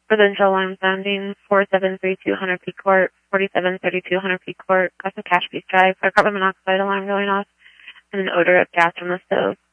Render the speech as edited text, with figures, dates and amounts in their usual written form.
Residential alarm sounding 4732 Hunter P Court, 4732 Hunter P Court, got some Cash Beef Drive, for carbon monoxide alarm going off, and an odor of gas from the stove.